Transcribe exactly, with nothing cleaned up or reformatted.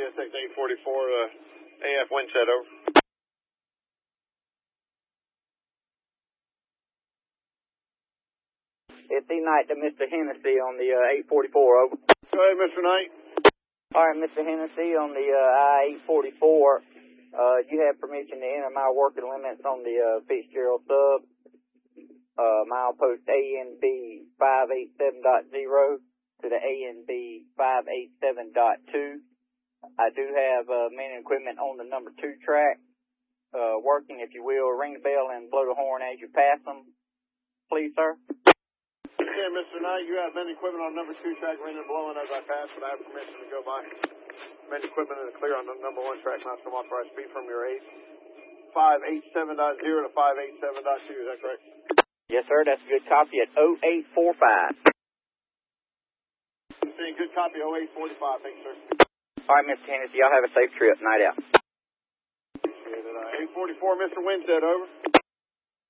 S X eight forty-four, uh, A F Windset, over. It's E Knight to Mister Hennessy on the uh, eight forty-four, over. Go ahead, Mister Knight. All right, Mister Hennessy on the uh, I eight forty-four, uh, you have permission to enter my working limits on the uh, Fitzgerald sub, uh, milepost A N B five eighty-seven point zero to the A N B five eighty-seven point two. I do have uh, men and equipment on the number two track, uh, working, if you will. Ring the bell and blow the horn as you pass them, please, sir. Okay, Mister Knight, you have men and equipment on number two track, ring and blowing as I pass, but I have permission to go by. Men and equipment in the clear on the number one track, not some authorized speed from your eight five eighty-seven point zero to five eighty-seven point two, is that correct? Yes, sir, that's a good copy at oh eight four five. I'm saying good copy, oh eight forty-five, thanks, sir. All right, Mister Hennessy, y'all have a safe trip. Night out. Appreciate it. Uh, eight forty-four, Mister Windset, over.